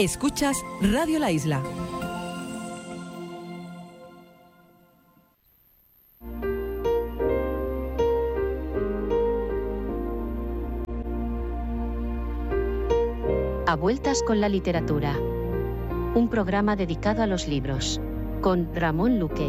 Escuchas Radio La Isla. A vueltas con la literatura. Un programa dedicado a los libros. Con Ramón Luque.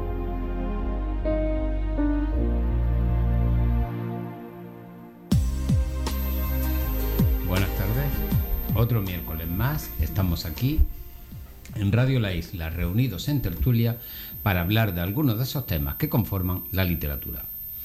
Buenas tardes. Otro miércoles más estamos aquí en Radio La Isla, reunidos en tertulia para hablar de algunos de esos temas que conforman la literatura.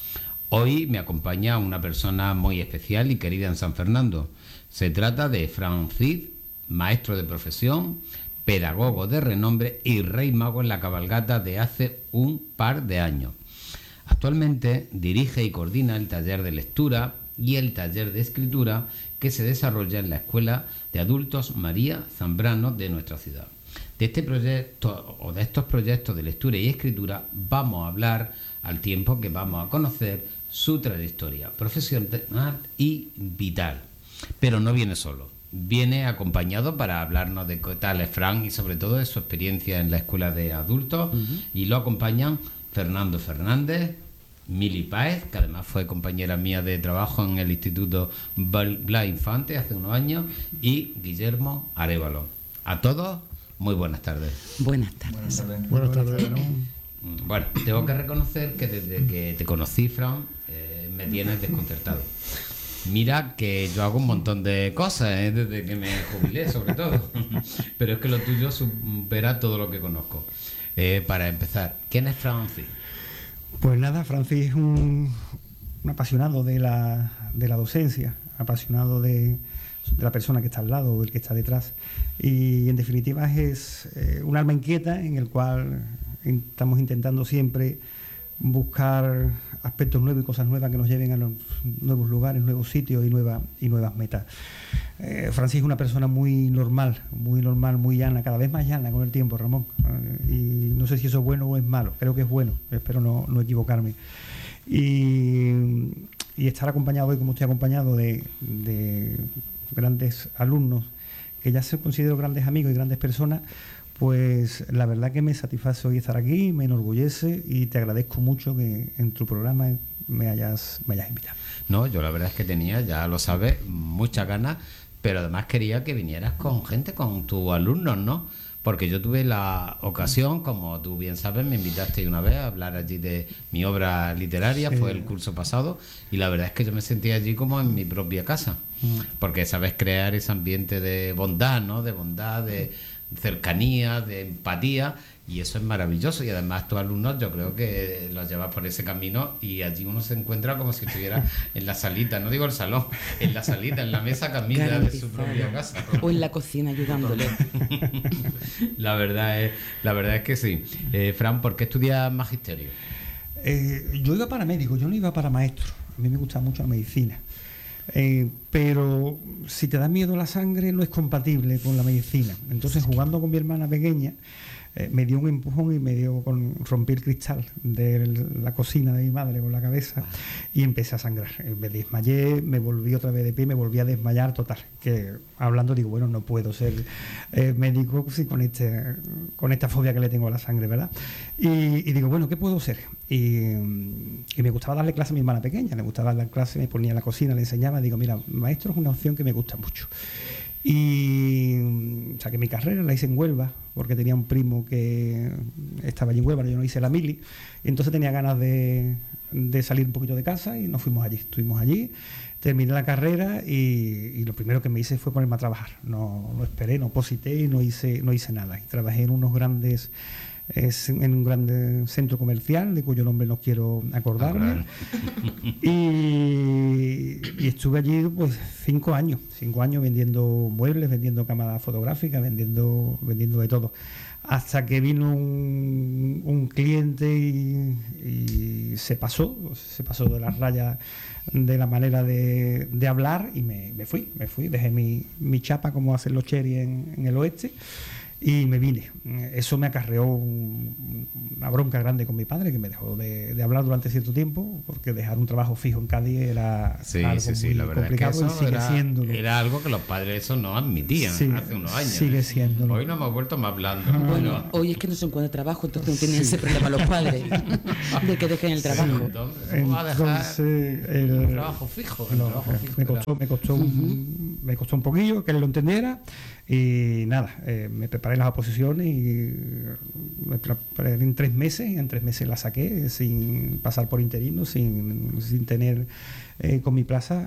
Hoy me acompaña una persona muy especial y querida en San Fernando. Se trata de Fran Cid, maestro de profesión, pedagogo de renombre y rey mago en la cabalgata de hace un par de años. Actualmente dirige y coordina el taller de lectura y el taller de escritura que se desarrolla en la Escuela de Adultos María Zambrano de nuestra ciudad. De este proyecto o de estos proyectos de lectura y escritura vamos a hablar al tiempo que vamos a conocer su trayectoria profesional y vital. Pero no viene solo, viene acompañado para hablarnos de qué tal es Fran y sobre todo de su experiencia en la Escuela de Adultos. Y lo acompañan Fernando Fernández, Mili Páez, que además fue compañera mía de trabajo en el Instituto Blas Infante hace unos años, y Guillermo Arévalo. A todos, muy buenas tardes. Buenas tardes. Buenas tardes. Bueno, tengo que reconocer que desde que te conocí, Fran, me tienes desconcertado. Mira que yo hago un montón de cosas, desde que me jubilé sobre todo, pero es que lo tuyo supera todo lo que conozco. Para empezar, ¿quién es Francis? Pues nada, Francis es un apasionado de la docencia, apasionado de la persona que está al lado, del que está detrás, y en definitiva es un alma inquieta en el cual estamos intentando siempre buscar aspectos nuevos y cosas nuevas que nos lleven a los nuevos lugares, nuevos sitios y nuevas metas. Francis es una persona muy normal, muy llana, cada vez más llana con el tiempo, Ramón. Y no sé si eso es bueno o es malo, creo que es bueno, espero no equivocarme. Y estar acompañado hoy, como estoy acompañado, de grandes alumnos, que ya se considero grandes amigos y grandes personas, pues la verdad que me satisface hoy estar aquí, me enorgullece y te agradezco mucho que en tu programa me hayas invitado. No, yo la verdad es que tenía, ya lo sabes, muchas ganas, pero además quería que vinieras con gente, con tus alumnos, ¿no? Porque yo tuve la ocasión, como tú bien sabes, me invitaste una vez a hablar allí de mi obra literaria, fue el curso pasado, y la verdad es que yo me sentía allí como en mi propia casa, porque sabes crear ese ambiente de bondad, ¿no? De bondad, de cercanía, de empatía, y eso es maravilloso. Y además tus alumnos, yo creo que los llevas por ese camino y allí uno se encuentra como si estuviera en la salita, no digo el salón, en la salita, en la mesa camilla de su propia casa. O en la cocina ayudándole. La verdad es que sí. Fran, ¿por qué estudias magisterio? Yo iba para médico, yo no iba para maestro. A mí me gusta mucho la medicina. Pero si te da miedo la sangre no es compatible con la medicina. Entonces, jugando con mi hermana pequeña, me dio un empujón y rompí el cristal de la cocina de mi madre con la cabeza y empecé a sangrar. Me desmayé, me volví otra vez de pie, me volví a desmayar, total. Que hablando digo, bueno, no puedo ser médico sí, con esta fobia que le tengo a la sangre, ¿verdad? Y digo, bueno, ¿qué puedo ser? Y me gustaba darle clase a mi hermana pequeña, le gustaba darle clase, me ponía en la cocina, le enseñaba, digo, mira, maestro es una opción que me gusta mucho. Y saqué mi carrera, la hice en Huelva, porque tenía un primo que estaba allí en Huelva, yo no hice la mili, y entonces tenía ganas de salir un poquito de casa y nos fuimos allí, estuvimos allí, terminé la carrera y lo primero que me hice fue ponerme a trabajar, no esperé, no oposité y no hice nada, y trabajé en un gran centro comercial de cuyo nombre no quiero acordarme. Y estuve allí pues 5 años vendiendo muebles, vendiendo cámaras fotográficas, vendiendo de todo, hasta que vino un cliente y se pasó de las rayas de la manera de hablar y me fui, dejé mi chapa como hacen los cherry en el oeste. y me vine. Eso me acarreó una bronca grande con mi padre, que me dejó de hablar durante cierto tiempo, porque dejar un trabajo fijo en Cádiz era algo muy la verdad complicado, es que eso y sigue siéndolo. era algo que los padres eso no admitían hace unos años. Sigue siéndolo. Hoy no hemos vuelto más blando. Bueno, hoy es que no se encuentra trabajo, entonces no tienen ese problema los padres de que dejen el trabajo. ¿Cómo va a dejar un trabajo fijo? Me costó un poquillo que él lo entendiera, y nada, me preparé las oposiciones y me preparé en 3 meses, y en 3 meses la saqué sin pasar por interino, sin tener con mi plaza,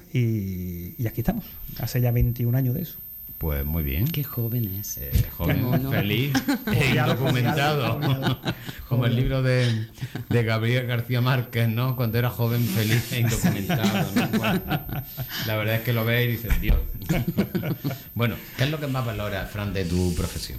y aquí estamos, hace ya 21 años de eso. Pues muy bien. Qué jóvenes. Joven, feliz e indocumentado. Como el libro de Gabriel García Márquez, ¿no? Cuando era joven, feliz e indocumentado, ¿no? Bueno, la verdad es que lo ves y dices, Dios. Bueno, ¿qué es lo que más valoras, Fran, de tu profesión?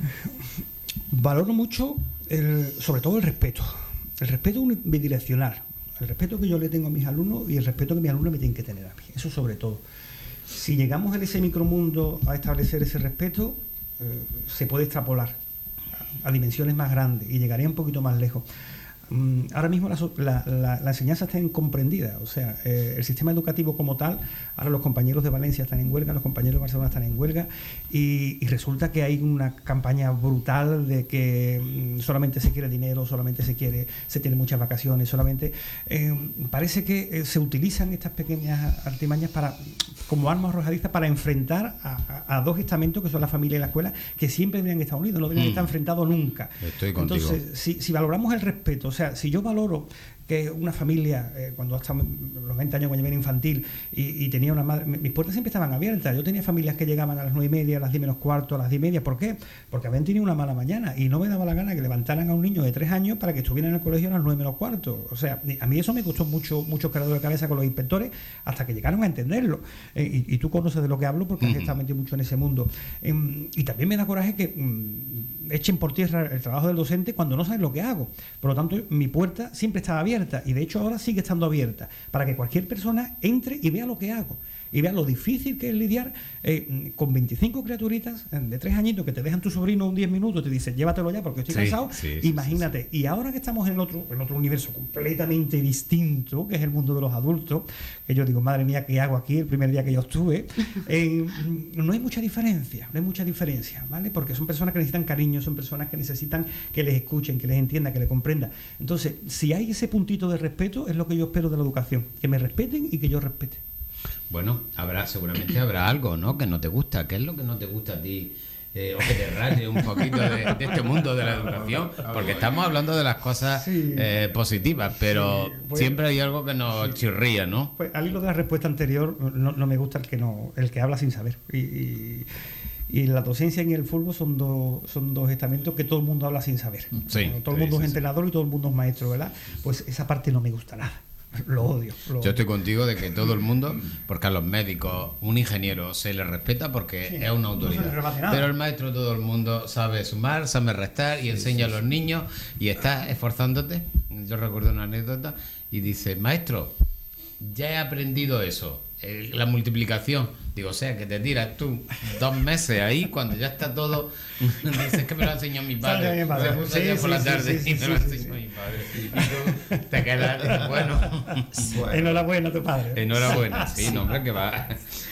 Valoro mucho, sobre todo el respeto. El respeto bidireccional. El respeto que yo le tengo a mis alumnos y el respeto que mis alumnos me tienen que tener a mí. Eso sobre todo. Si llegamos en ese micromundo a establecer ese respeto, se puede extrapolar a dimensiones más grandes y llegaría un poquito más lejos. Ahora mismo la enseñanza está incomprendida, o sea, el sistema educativo como tal, ahora los compañeros de Valencia están en huelga, los compañeros de Barcelona están en huelga, y resulta que hay una campaña brutal de que solamente se quiere dinero, solamente se tiene muchas vacaciones, solamente parece que se utilizan estas pequeñas artimañas como armas arrojadizas para enfrentar a dos estamentos que son la familia y la escuela, que siempre deberían estar unidos, no deberían estar enfrentados nunca. Estoy contigo. Entonces, si valoramos el respeto, o sea, si yo valoro que una familia, cuando hasta los 20 años cuando yo era infantil y tenía una madre, mis puertas siempre estaban abiertas. Yo tenía familias que llegaban a las 9:30, a las 10 menos cuarto, a las 10:30. ¿Por qué? Porque habían tenido una mala mañana y no me daba la gana que levantaran a un niño de 3 años para que estuviera en el colegio a las 9 menos cuarto. O sea, a mí eso me costó mucho quebradero de cabeza con los inspectores hasta que llegaron a entenderlo. Y tú conoces de lo que hablo porque has estado metido mucho en ese mundo. Y también me da coraje que echen por tierra el trabajo del docente cuando no saben lo que hago. Por lo tanto, mi puerta siempre estaba abierta y de hecho ahora sigue estando abierta para que cualquier persona entre y vea lo que hago y vea lo difícil que es lidiar con 25 criaturitas de 3 añitos que te dejan tu sobrino un 10 minutos, te dicen llévatelo ya porque estoy cansado. Imagínate. Y ahora que estamos en otro universo completamente distinto, que es el mundo de los adultos, que yo digo, madre mía, ¿qué hago aquí el primer día que yo estuve? No hay mucha diferencia, ¿vale? Porque son personas que necesitan cariño, son personas que necesitan que les escuchen, que les entienda, que les comprenda. Entonces, si hay ese puntito de respeto, es lo que yo espero de la educación, que me respeten y que yo respete. Bueno, seguramente habrá algo, ¿no?, que no te gusta. ¿Qué es lo que no te gusta a ti? O que te raye un poquito de este mundo de la educación, porque estamos hablando de las cosas positivas, pero siempre hay algo que nos chirría, ¿no? Pues al hilo de la respuesta anterior, no me gusta el que habla sin saber. Y la docencia y el fútbol son dos estamentos que todo el mundo habla sin saber. Todo el mundo es entrenador y todo el mundo es maestro, ¿verdad? Pues esa parte no me gusta nada. Lo odio. Yo estoy contigo de que todo el mundo, porque a los médicos, un ingeniero se le respeta porque es una autoridad, pero el maestro, todo el mundo sabe sumar, sabe restar y enseña a los niños y está esforzándote. Yo recuerdo una anécdota y dice, maestro, ya he aprendido eso, la multiplicación. Digo, o sea, que te tiras tú 2 meses ahí cuando ya está todo. Dices que me lo enseñó mi padre. Me puse ayer por la tarde y me lo enseñó mi padre. Y tú te quedas, bueno. Enhorabuena a tu padre. Enhorabuena, sí, no, hombre, que va.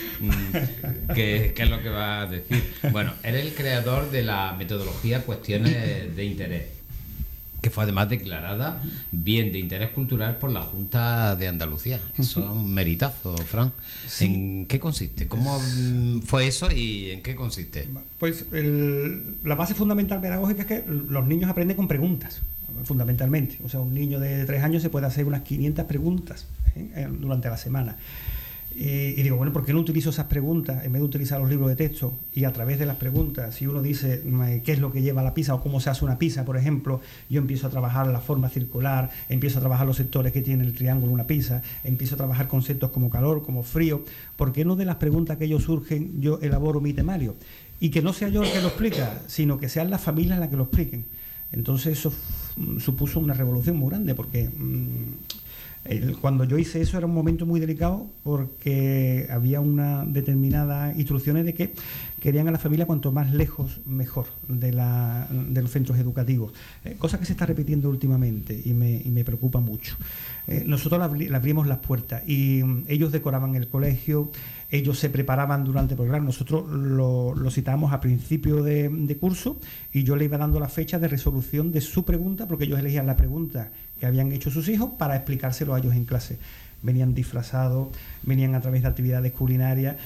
¿Qué es lo que va a decir? Bueno, eres el creador de la metodología Cuestiones de Interés, que fue además declarada bien de interés cultural por la Junta de Andalucía. Eso es un meritazo, Fran. Sí. ¿En qué consiste? ¿Cómo fue eso y en qué consiste? Pues la base fundamental pedagógica es que los niños aprenden con preguntas, fundamentalmente. O sea, un niño de 3 años se puede hacer unas 500 preguntas durante la semana. Y digo, bueno, ¿por qué no utilizo esas preguntas en vez de utilizar los libros de texto? Y a través de las preguntas, si uno dice qué es lo que lleva la pizza o cómo se hace una pizza, por ejemplo, yo empiezo a trabajar la forma circular, empiezo a trabajar los sectores que tiene el triángulo una pizza, empiezo a trabajar conceptos como calor, como frío. ¿Por qué no de las preguntas que ellos surgen yo elaboro mi temario? Y que no sea yo el que lo explica, sino que sean las familias las que lo expliquen. Entonces eso supuso una revolución muy grande porque Cuando yo hice eso era un momento muy delicado porque había una determinada instrucciones de que querían a la familia cuanto más lejos mejor de los centros educativos, cosa que se está repitiendo últimamente y me preocupa mucho. Nosotros le abrimos las puertas y ellos decoraban el colegio, ellos se preparaban durante el programa. Nosotros lo citábamos a principio de curso y yo le iba dando la fecha de resolución de su pregunta, porque ellos elegían la pregunta que habían hecho sus hijos para explicárselo a ellos en clase. Venían disfrazados, venían a través de actividades culinarias